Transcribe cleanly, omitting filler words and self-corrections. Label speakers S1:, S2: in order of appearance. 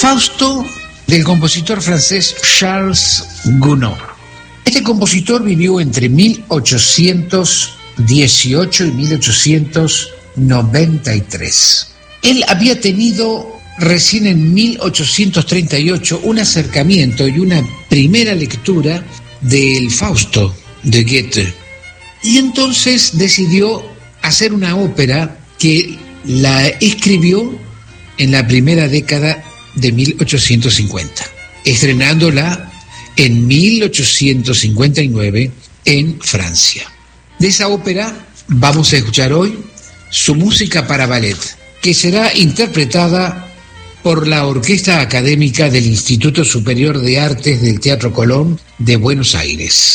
S1: Fausto, del compositor francés Charles Gounod. Este compositor vivió entre 1818 y 1893. Él había tenido recién en 1838 un acercamiento y una primera lectura del Fausto de Goethe. Y entonces decidió hacer una ópera que la escribió en la primera década de 1850, estrenándola en 1859 en Francia. De esa ópera vamos a escuchar hoy su música para ballet, que será interpretada por la Orquesta Académica del Instituto Superior de Artes del Teatro Colón de Buenos Aires.